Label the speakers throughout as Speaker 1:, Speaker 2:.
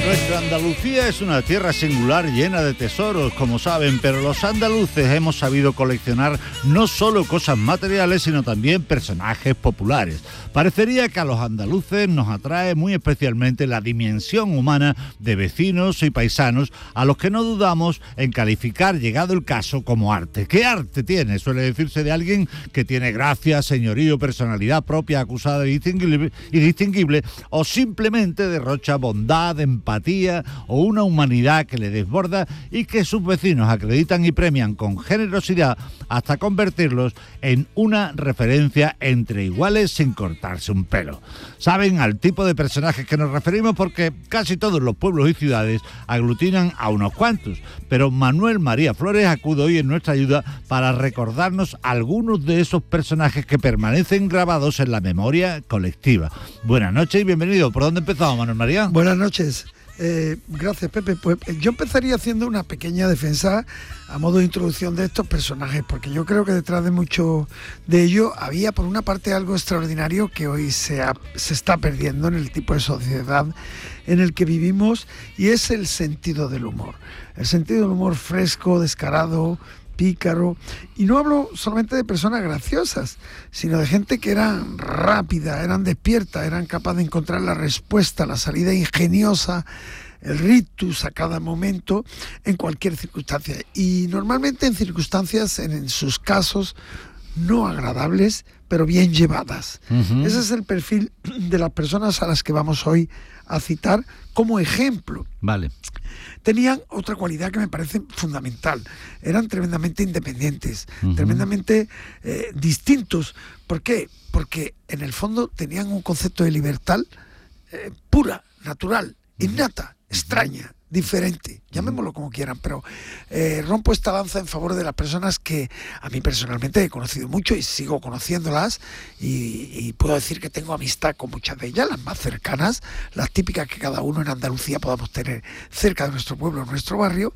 Speaker 1: Nuestra Andalucía es una tierra singular llena de tesoros, como saben, pero los andaluces hemos sabido coleccionar no solo cosas materiales, sino también personajes populares. Parecería que a los andaluces nos atrae muy especialmente la dimensión humana de vecinos y paisanos, a los que no dudamos en calificar, llegado el caso, como arte. ¿Qué arte tiene? Suele decirse de alguien que tiene gracia, señorío, personalidad propia, acusada y distinguible, o simplemente derrocha bondad, empatía o una humanidad que le desborda y que sus vecinos acreditan y premian con generosidad hasta convertirlos en una referencia entre iguales sin cortarse un pelo. Saben al tipo de personajes que nos referimos porque casi todos los pueblos y ciudades aglutinan a unos cuantos, pero Manuel María Flores acude hoy en nuestra ayuda para recordarnos algunos de esos personajes que permanecen grabados en la memoria colectiva. Buenas noches y bienvenido. ¿Por dónde empezamos, Manuel María?
Speaker 2: Buenas noches. Gracias, Pepe. Pues yo empezaría haciendo una pequeña defensa a modo de introducción de estos personajes, porque yo creo que detrás de mucho de ello había, por una parte, algo extraordinario que hoy se está perdiendo en el tipo de sociedad en el que vivimos, y es el sentido del humor. El sentido del humor fresco, descarado, pícaro, y no hablo solamente de personas graciosas, sino de gente que era rápida, eran despiertas, eran capaces de encontrar la respuesta, la salida ingeniosa, el rictus a cada momento, en cualquier circunstancia, y normalmente en circunstancias, en sus casos, no agradables, pero bien llevadas. Uh-huh. Ese es el perfil de las personas a las que vamos hoy a citar como ejemplo.
Speaker 1: Vale.
Speaker 2: Tenían otra cualidad que me parece fundamental. Eran tremendamente independientes, uh-huh, tremendamente distintos. ¿Por qué? Porque en el fondo tenían un concepto de libertad pura, natural, innata, extraña, diferente, llamémoslo como quieran, pero rompo esta lanza en favor de las personas que a mí personalmente he conocido mucho y sigo conociéndolas, y puedo decir que tengo amistad con muchas de ellas, las más cercanas, las típicas que cada uno en Andalucía podamos tener cerca de nuestro pueblo, nuestro barrio,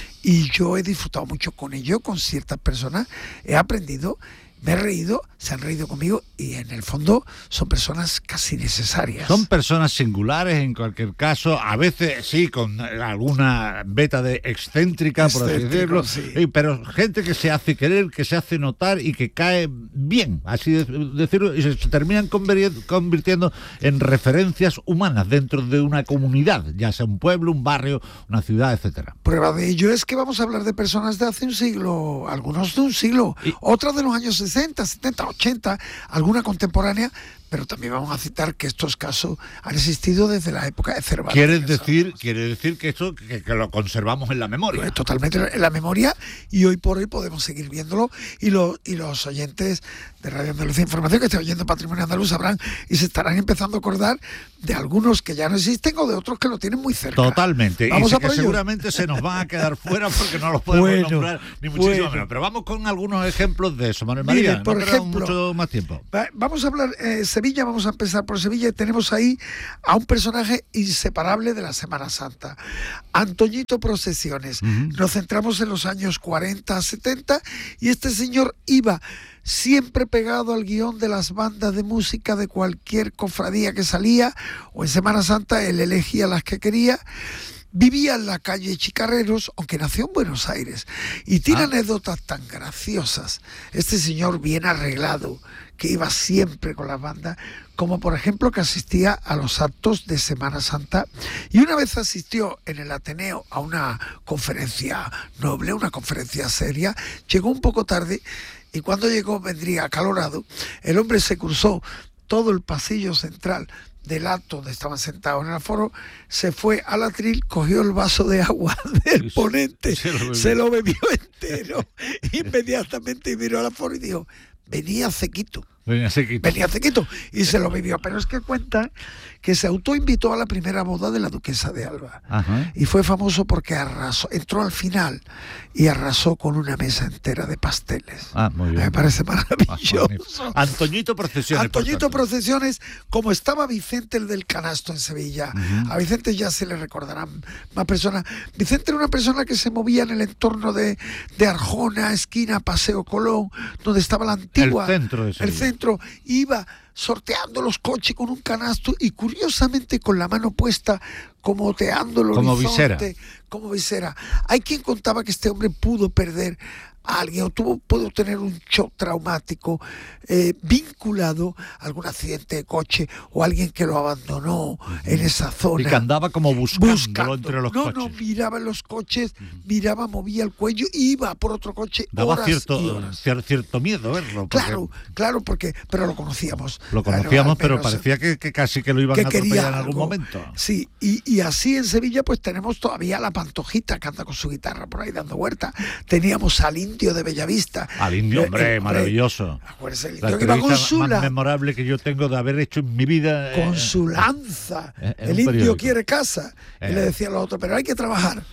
Speaker 2: y yo he disfrutado mucho con ello, con ciertas personas, he aprendido, me he reído, se han reído conmigo, y en el fondo son personas casi necesarias.
Speaker 1: Son personas singulares en cualquier caso, a veces sí con alguna veta de excéntrica, por así decirlo, sí, pero gente que se hace querer, que se hace notar y que cae bien, así decirlo, y se terminan convirtiendo en referencias humanas dentro de una comunidad, ya sea un pueblo, un barrio, una ciudad, etcétera.
Speaker 2: Prueba de ello es que vamos a hablar de personas de hace un siglo, algunos de un siglo, otras de los años 60, 70, 80, alguna contemporánea, pero también vamos a citar que estos casos han existido desde la época de Cervantes.
Speaker 1: Quiere decir que esto que lo conservamos en la memoria.
Speaker 2: Pues totalmente en la memoria, y hoy por hoy podemos seguir viéndolo, y los oyentes de Radio Andalucía Información que estén oyendo Patrimonio Andaluz sabrán y se estarán empezando a acordar de algunos que ya no existen o de otros que lo tienen muy cerca.
Speaker 1: Totalmente.
Speaker 2: Vamos
Speaker 1: y
Speaker 2: a por ello.
Speaker 1: Seguramente se nos van a quedar fuera porque no los podemos nombrar ni muchísimo menos. Pero vamos con algunos ejemplos de eso, Manuel María.
Speaker 2: Mire, por ejemplo,
Speaker 1: mucho más tiempo.
Speaker 2: Vamos a hablar Sevilla, vamos a empezar por Sevilla, y tenemos ahí a un personaje inseparable de la Semana Santa, Antoñito Procesiones. Uh-huh. Nos centramos en los años 40, 70, y este señor iba siempre pegado al guión de las bandas de música de cualquier cofradía que salía, o en Semana Santa él elegía las que quería. Vivía en la calle Chicarreros, aunque nació en Buenos Aires, y tiene anécdotas tan graciosas. Este señor bien arreglado, que iba siempre con las bandas, como por ejemplo que asistía a los actos de Semana Santa, y una vez asistió en el Ateneo a una conferencia noble, una conferencia seria, llegó un poco tarde, y cuando llegó, vendría acalorado, el hombre se cruzó todo el pasillo central del acto donde estaban sentados en el aforo, se fue al atril, cogió el vaso de agua del ponente, se lo bebió entero, inmediatamente miró al aforo y dijo: venía sequito, y se lo bebió. Pero es que cuenta que se autoinvitó a la primera boda de la duquesa de Alba. Ajá. Y fue famoso porque entró al final y arrasó con una mesa entera de pasteles.
Speaker 1: Muy bien.
Speaker 2: Me parece maravilloso.
Speaker 1: Antoñito
Speaker 2: Procesiones, como estaba Vicente el del canasto en Sevilla. Uh-huh. A Vicente ya se le recordarán más personas. Vicente era una persona que se movía en el entorno de Arjona, esquina Paseo Colón, donde estaba la antigua,
Speaker 1: el centro de Sevilla.
Speaker 2: Iba sorteando los coches con un canasto y curiosamente con la mano puesta como oteando el
Speaker 1: como
Speaker 2: horizonte,
Speaker 1: visera.
Speaker 2: como visera. Hay quien contaba que este hombre pudo perder a alguien o pudo tener un shock traumático vinculado a algún accidente de coche o alguien que lo abandonó en esa zona.
Speaker 1: Y que andaba como buscándolo entre los coches.
Speaker 2: No, miraba en los coches, miraba, movía el cuello, iba por otro coche.
Speaker 1: Daba
Speaker 2: horas y horas.
Speaker 1: cierto miedo verlo.
Speaker 2: Claro, pero lo conocíamos.
Speaker 1: Lo conocíamos, pero
Speaker 2: menos,
Speaker 1: parecía que casi que lo iban a atropellar en algún momento.
Speaker 2: Sí, y así en Sevilla pues tenemos todavía a la Pantojita que anda con su guitarra por ahí dando vueltas. Teníamos al Indio de Bellavista.
Speaker 1: Al Indio, hombre, maravilloso.
Speaker 2: Acuérdese, el
Speaker 1: La
Speaker 2: Indio que iba con
Speaker 1: entrevista
Speaker 2: su
Speaker 1: más memorable que yo tengo de haber hecho en mi vida.
Speaker 2: con su lanza.
Speaker 1: en
Speaker 2: El
Speaker 1: un
Speaker 2: Indio
Speaker 1: periódico.
Speaker 2: quiere casa. Y le decía a los otros, pero hay que trabajar.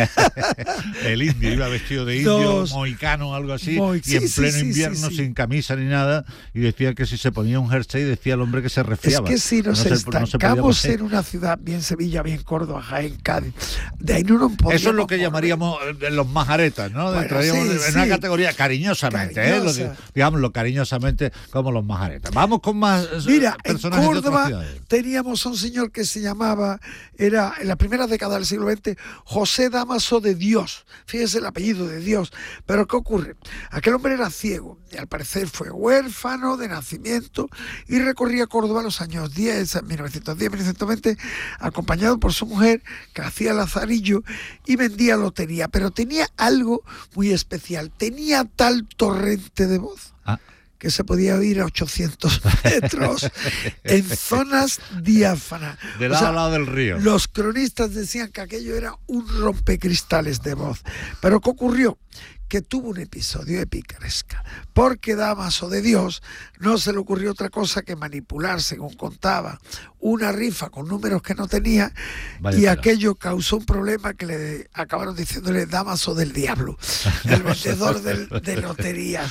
Speaker 1: El Indio iba vestido de indio, mohicano o algo así, y en pleno invierno sin camisa ni nada, y decía que si se ponía un jersey decía el hombre que se resfriaba.
Speaker 2: Es que si nos estancamos en una ciudad, bien Sevilla, bien Córdoba, Jaén, Cádiz, de ahí no nos podríamos
Speaker 1: Eso es lo que
Speaker 2: mover.
Speaker 1: llamaríamos los majaretas, ¿no?
Speaker 2: Bueno,
Speaker 1: Entraríamos en una categoría cariñosamente, digámoslo cariñosamente como los majaretas. Vamos con más
Speaker 2: Mira, en
Speaker 1: personajes de otras
Speaker 2: Córdoba
Speaker 1: ciudades.
Speaker 2: teníamos a un señor que se llamaba, era en la primera década del siglo XX, José Dámaso de Dios. Fíjese el apellido de Dios. Pero ¿qué ocurre? Aquel hombre era ciego y al parecer fue huérfano de nacimiento y recorría Córdoba en los años 1910-1920, acompañado por su mujer que hacía lazarillo y vendía lotería. Pero tenía algo muy especial. Tenía tal torrente de voz que se podía oír a 800 metros en zonas diáfanas.
Speaker 1: De lado a lado del río.
Speaker 2: Los cronistas decían que aquello era un rompecristales de voz. Pero ¿qué ocurrió? Que tuvo un episodio de picaresca, porque Dámaso de Dios no se le ocurrió otra cosa que manipular, según contaba, una rifa con números que no tenía. Vaya, y aquello causó un problema que le acabaron diciéndole Dámaso del Diablo, el vendedor de loterías.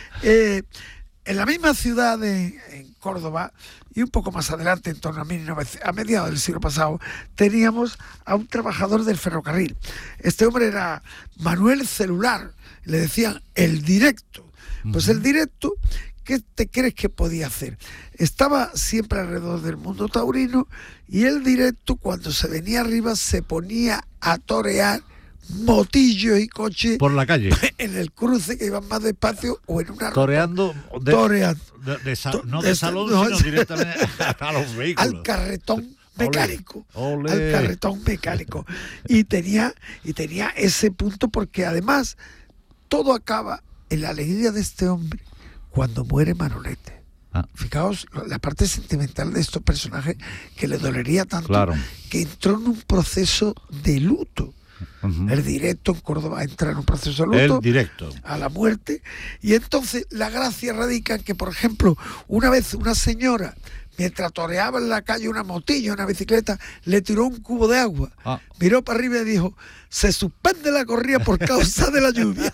Speaker 2: En la misma ciudad en Córdoba, y un poco más adelante, en torno a mediados del siglo pasado, teníamos a un trabajador del ferrocarril. Este hombre era Manuel Celular, le decían el Directo. Pues el Directo, ¿qué te crees que podía hacer? Estaba siempre alrededor del mundo taurino y el Directo, cuando se venía arriba, se ponía a torear motillos y coches
Speaker 1: por la calle
Speaker 2: en el cruce, que iban más despacio, o en una
Speaker 1: toreando no de salón, sino directamente a los vehículos,
Speaker 2: al carretón mecánico. Olé. Al carretón mecánico. Y tenía ese punto, porque además todo acaba en la alegría de este hombre cuando muere Manolete. Fijaos la parte sentimental de estos personajes, que le dolería tanto, que entró en un proceso de luto. El Directo en Córdoba entra en un proceso de luto,
Speaker 1: el Directo,
Speaker 2: a la muerte. Y entonces la gracia radica en que, por ejemplo, una vez una señora, mientras toreaba en la calle una motilla, una bicicleta, le tiró un cubo de agua, miró para arriba y dijo: se suspende la corrida por causa de la lluvia.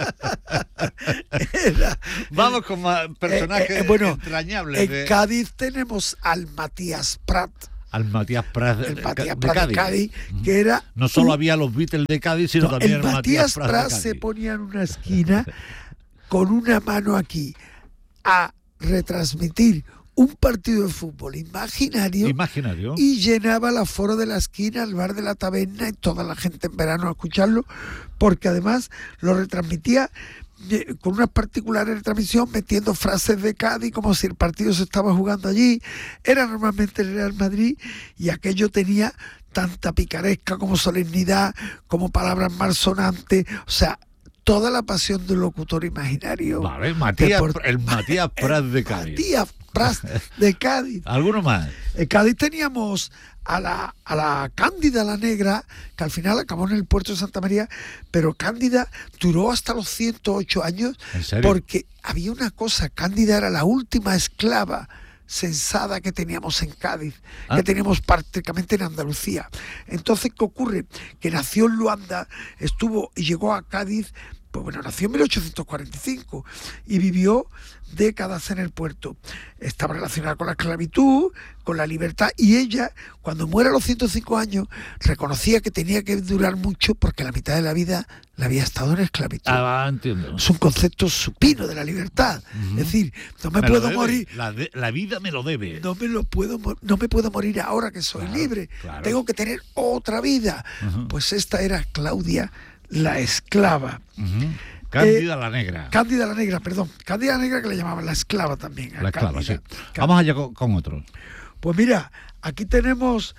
Speaker 1: Vamos con más personajes entrañables.
Speaker 2: En Cádiz tenemos al Matías Prat.
Speaker 1: Al Matías Prat
Speaker 2: de Cádiz, que era...
Speaker 1: No solo había los Beatles de Cádiz, sino también el Matías Prat
Speaker 2: se ponía en una esquina con una mano aquí a retransmitir un partido de fútbol imaginario y llenaba el aforo de la esquina, el bar de la taberna, y toda la gente en verano a escucharlo, porque además lo retransmitía con una particular retransmisión, metiendo frases de Cádiz como si el partido se estaba jugando allí. Era normalmente el Real Madrid, y aquello tenía tanta picaresca como solemnidad, como palabras malsonantes, o sea, toda la pasión del locutor imaginario.
Speaker 1: Vale, el Matías Prat de Cádiz.
Speaker 2: Matías Prat de Cádiz.
Speaker 1: ¿Alguno más?
Speaker 2: En Cádiz teníamos a la Cándida la Negra, que al final acabó en el puerto de Santa María, pero Cándida duró hasta los 108 años.
Speaker 1: ¿En serio?
Speaker 2: Porque había una cosa: Cándida era la última esclava censada que teníamos en Cádiz, que teníamos prácticamente en Andalucía. Entonces, ¿qué ocurre? Que nació en Luanda, estuvo y llegó a Cádiz pues bueno, nació en 1845 y vivió décadas en el puerto. Estaba relacionada con la esclavitud, con la libertad, y ella, cuando muere a los 105 años, reconocía que tenía que durar mucho porque la mitad de la vida la había estado en esclavitud.
Speaker 1: Entiendo.
Speaker 2: Es un concepto supino de la libertad. Es decir, no me puedo morir.
Speaker 1: La vida me lo debe.
Speaker 2: No me puedo morir ahora que soy libre.
Speaker 1: Claro.
Speaker 2: Tengo que tener otra vida. Pues esta era Claudia la esclava.
Speaker 1: Cándida la Negra.
Speaker 2: Cándida la Negra, perdón. Cándida la Negra, que le llamaban la esclava también.
Speaker 1: La esclava,
Speaker 2: Cándida.
Speaker 1: sí. Vamos allá con otro.
Speaker 2: Pues mira, aquí tenemos,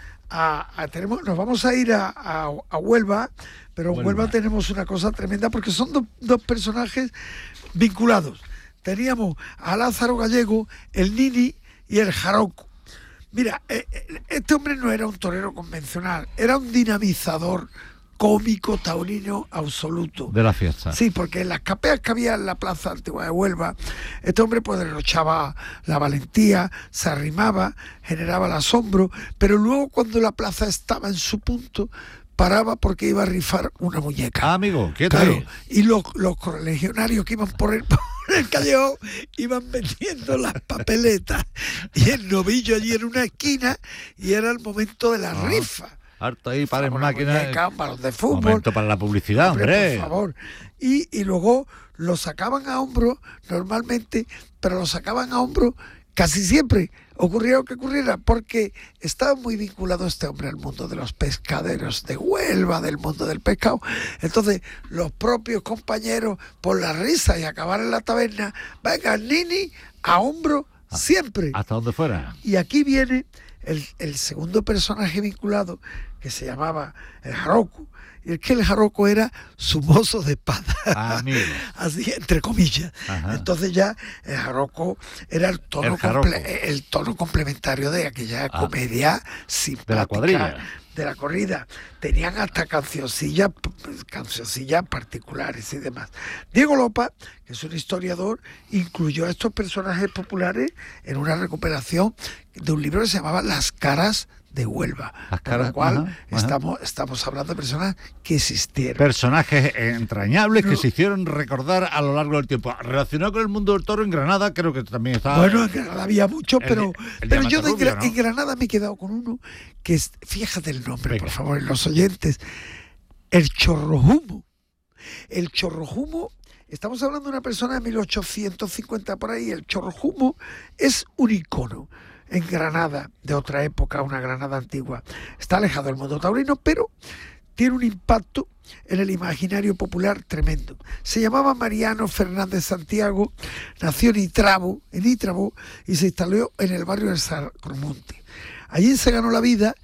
Speaker 2: nos vamos a ir a Huelva, pero en Huelva tenemos una cosa tremenda porque son dos personajes vinculados. Teníamos a Lázaro Gallego, el Nini y el Jaroco. Mira, este hombre no era un torero convencional, era un dinamizador cómico taurino absoluto.
Speaker 1: De la fiesta.
Speaker 2: Sí, porque en las capeas que había en la plaza antigua de Huelva, este hombre pues derrochaba la valentía, se arrimaba, generaba el asombro, pero luego cuando la plaza estaba en su punto, paraba porque iba a rifar una muñeca.
Speaker 1: Amigo, ¿qué
Speaker 2: claro,
Speaker 1: tal?
Speaker 2: Y los legionarios que iban por el callejón iban vendiendo las papeletas y el novillo allí en una esquina y era el momento de la rifa.
Speaker 1: Harto ahí para máquinas.
Speaker 2: Un balón de fútbol.
Speaker 1: Momento para la publicidad, hombre.
Speaker 2: Por favor. Y luego lo sacaban a hombro normalmente, pero lo sacaban a hombro casi siempre. Ocurriera lo que ocurriera, porque estaba muy vinculado este hombre al mundo de los pescaderos de Huelva, del mundo del pescado. Entonces, los propios compañeros, por la risa y acabar en la taberna, venga, Nini, a hombro siempre.
Speaker 1: Hasta donde fuera.
Speaker 2: Y aquí viene el segundo personaje vinculado, que se llamaba el Jaroco, y es que el Jaroco era su mozo de espada, así entre comillas. Ajá. Entonces ya el Jaroco era el tono complementario de aquella comedia simpática
Speaker 1: de la cuadrilla,
Speaker 2: de la corrida. Tenían hasta cancioncillas particulares y demás. Diego Lopa, que es un historiador, incluyó a estos personajes populares en una recuperación de un libro que se llamaba Las caras de Huelva, con lo cual estamos hablando de personas que existieron.
Speaker 1: Personajes entrañables que se hicieron recordar a lo largo del tiempo. Relacionado con el mundo del toro, en Granada creo que también estaba...
Speaker 2: Bueno, en Granada había mucho, pero yo en Granada me he quedado con uno que es, fíjate el nombre, por favor, los oyentes, el Chorrojumo. El Chorrojumo, estamos hablando de una persona de 1850 por ahí, el Chorrojumo es un icono en Granada, de otra época, una Granada antigua. Está alejado del mundo taurino, pero tiene un impacto en el imaginario popular tremendo. Se llamaba Mariano Fernández Santiago, nació en Itrabo, y se instaló en el barrio del Sacromonte. Allí se ganó la vida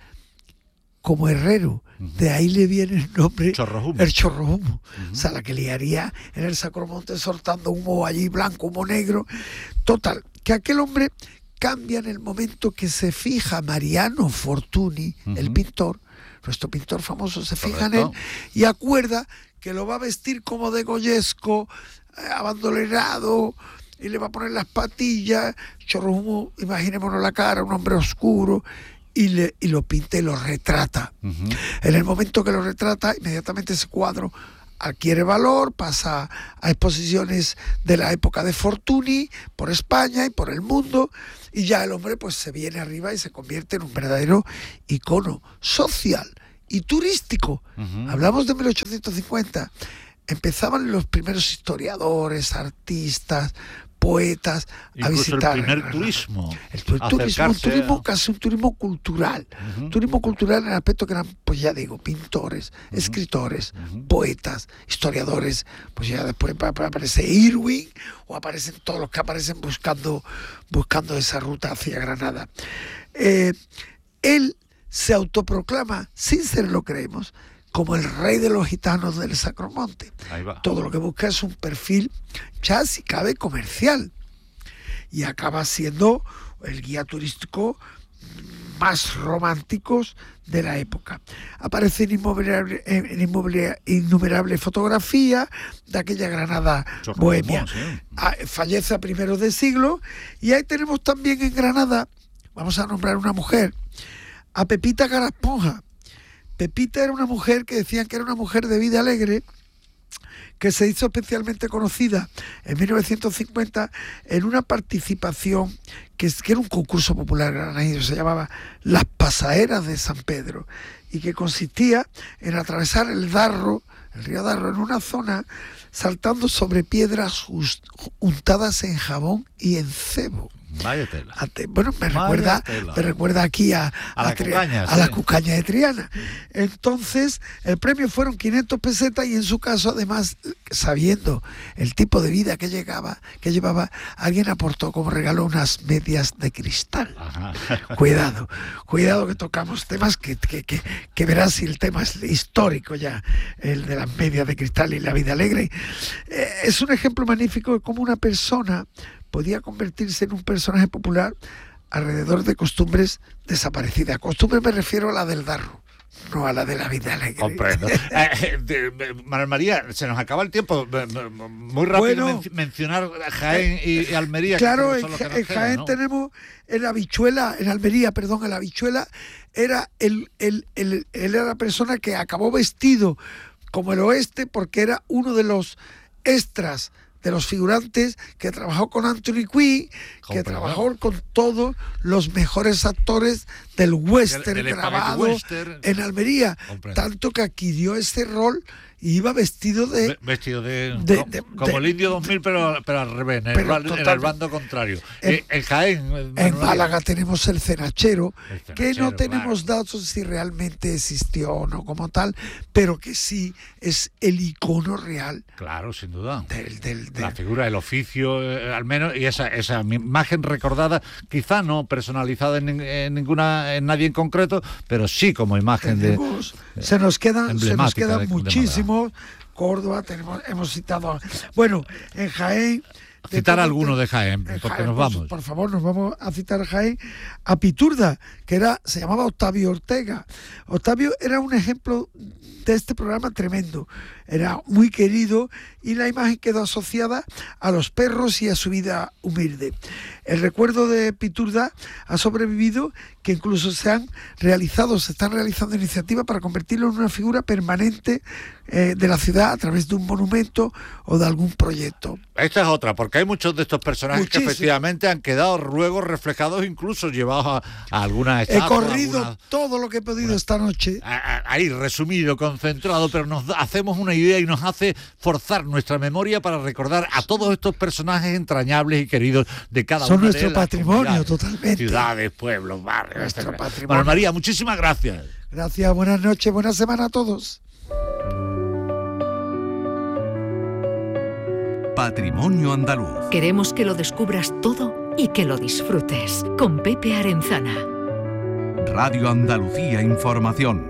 Speaker 2: como herrero. De ahí le viene el nombre
Speaker 1: Chorrojumo.
Speaker 2: El Chorrojumo. O sea, la que liaría en el Sacromonte soltando humo allí blanco, humo negro. Total, que aquel hombre cambia en el momento que se fija Mariano Fortuny, el pintor, nuestro pintor famoso, se fija en él y acuerda que lo va a vestir como de goyesco, abandolerado, y le va a poner las patillas, Chorrojumo, imaginémonos la cara, un hombre oscuro, y lo pinta y lo retrata. En el momento que lo retrata, inmediatamente ese cuadro adquiere valor, pasa a exposiciones de la época de Fortuny por España y por el mundo, y ya el hombre pues se viene arriba y se convierte en un verdadero icono social y turístico. Hablamos de 1850. Empezaban los primeros historiadores, artistas, poetas a visitar.
Speaker 1: El primer turismo.
Speaker 2: El turismo, casi un turismo cultural. Turismo cultural en el aspecto que eran, pues ya digo, pintores, escritores, poetas, historiadores. Pues ya después aparece Irving o aparecen todos los que aparecen buscando esa ruta hacia Granada. Él se autoproclama, sin ser lo creemos, como el rey de los gitanos del Sacromonte. Todo lo que busca es un perfil, ya si cabe, comercial. Y acaba siendo el guía turístico más románticos de la época. Aparecen innumerables fotografías de aquella Granada bohemia. Fallece a primeros de siglo, y ahí tenemos también en Granada, vamos a nombrar una mujer, a Pepita Garasponja. Pepita era una mujer que decían que era una mujer de vida alegre, que se hizo especialmente conocida en 1950 en una participación que era un concurso popular granadino, se llamaba Las Pasaeras de San Pedro, y que consistía en atravesar el río Darro, en una zona saltando sobre piedras untadas en jabón y en cebo.
Speaker 1: Vaya tela.
Speaker 2: Bueno, me recuerda aquí a la cucaña de Triana. Entonces, el premio fueron 500 pesetas y en su caso, además, sabiendo el tipo de vida que llevaba, alguien aportó como regalo unas medias de cristal. Ajá. Cuidado que tocamos temas que verás si el tema es histórico ya, el de las medias de cristal y la vida alegre. Es un ejemplo magnífico de cómo una persona podía convertirse en un personaje popular alrededor de costumbres desaparecidas. Costumbres me refiero a la del Darro, no a la de la vida alegre.
Speaker 1: Comprendo. Manuel María, se nos acaba el tiempo. Muy rápido mencionar Jaén y Almería.
Speaker 2: Claro, en Jaén, ¿no? Tenemos en la habichuela era él era la persona que acabó vestido como el oeste porque era uno de los extras, de los figurantes, que trabajó con Anthony Quinn, que trabajó con todos los mejores actores del western grabado en Almería. Tanto que adquirió ese rol y iba vestido de
Speaker 1: como el Indio 2000, pero al revés, en el bando contrario. En Jaén,
Speaker 2: en Málaga tenemos el cenachero, que no tenemos datos si realmente existió o no como tal, pero que sí es el icono real.
Speaker 1: Claro, sin duda. La figura, el oficio, al menos, y esa imagen recordada, quizá no personalizada en nadie en concreto, pero sí como imagen
Speaker 2: se nos quedan muchísimos. Córdoba, hemos citado. Bueno, en Jaén.
Speaker 1: Citar alguno de Jaén, porque nos vamos.
Speaker 2: Por favor, nos vamos a citar a Jaén, a Piturda, que se llamaba Octavio Ortega. Octavio era un ejemplo de este programa tremendo. Era muy querido y la imagen quedó asociada a los perros y a su vida humilde. El recuerdo de Piturda ha sobrevivido, que incluso se están realizando iniciativas para convertirlo en una figura permanente de la ciudad a través de un monumento o de algún proyecto.
Speaker 1: Esta es otra, porque hay muchos de estos personajes que efectivamente han quedado luego reflejados, incluso llevados a alguna etapa.
Speaker 2: He corrido todo lo que he podido esta noche.
Speaker 1: Ahí resumido, concentrado, pero nos hacemos una idea y nos hace forzar nuestra memoria para recordar a todos estos personajes entrañables y queridos de cada uno de ellos.
Speaker 2: Son nuestro patrimonio, totalmente.
Speaker 1: Ciudades, pueblos, barrios.
Speaker 2: Nuestro patrimonio.
Speaker 1: Manuel María, muchísimas gracias.
Speaker 2: Gracias, buenas noches, buena semana a todos.
Speaker 3: Patrimonio Andaluz.
Speaker 4: Queremos que lo descubras todo y que lo disfrutes. Con Pepe Arenzana.
Speaker 3: Radio Andalucía Información.